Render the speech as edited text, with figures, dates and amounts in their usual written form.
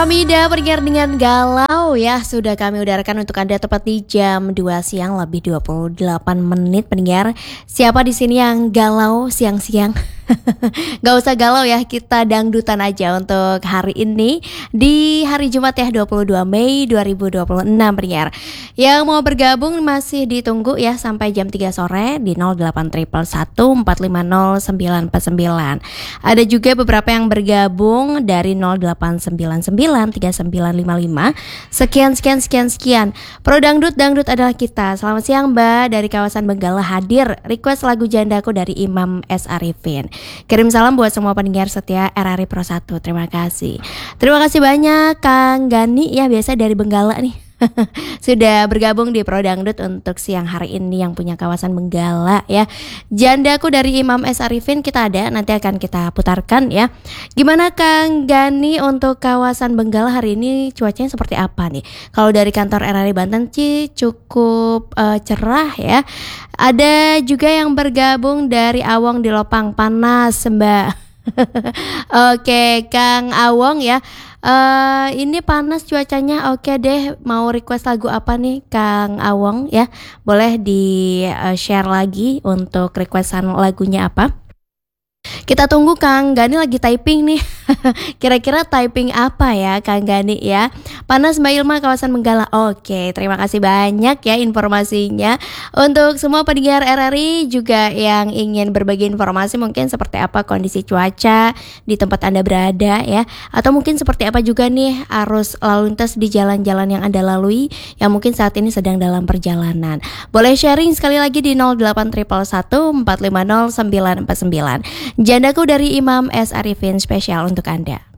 Ramida pendengar dengan galau ya. Sudah kami udarakan untuk Anda tepat di jam 2 siang lebih 28 menit pendengar. Siapa di sini yang galau siang-siang? Gak usah galau ya, kita dangdutan aja untuk hari ini di hari Jumat ya 22 Mei 2026 pendengar. Yang mau bergabung masih ditunggu ya sampai jam 3 sore di 0811450949. Ada juga beberapa yang bergabung dari 08993955. Sekian. Pro Dangdut adalah kita. Selamat siang Mbak, dari kawasan Benggala hadir. Request lagu Jandaku dari Imam S. Arifin. Kirim salam buat semua pendengar setia RRI Pro 1. Terima kasih. Terima kasih banyak Kang Gani ya, biasa dari Benggala nih. Sudah bergabung di Pro Dangdut untuk siang hari ini yang punya kawasan Benggala ya. Jandaku dari Imam S. Arifin kita ada, nanti akan kita putarkan ya. Gimana Kang Gani untuk kawasan Benggala hari ini cuacanya seperti apa nih? Kalau dari kantor RRI Banten cukup cerah ya. Ada juga yang bergabung dari Awong di Lopang, panas Mbak. Oke, Kang Awong ya. Ini panas cuacanya. Oke deh, mau request lagu apa nih Kang Awong ya? Boleh di share lagi untuk requestan lagunya apa? Kita tunggu Kang Gani lagi typing nih. Kira-kira typing apa ya Kang Gani ya? Panas Mbak Ilma kawasan Benggala. Oke, terima kasih banyak ya informasinya. Untuk semua pendengar RRI juga yang ingin berbagi informasi mungkin seperti apa kondisi cuaca di tempat Anda berada ya, atau mungkin seperti apa juga nih arus lalu lintas di jalan-jalan yang Anda lalui yang mungkin saat ini sedang dalam perjalanan. Boleh sharing sekali lagi di 0811450949. Jandaku dari Imam S. Arifin spesial untuk Anda.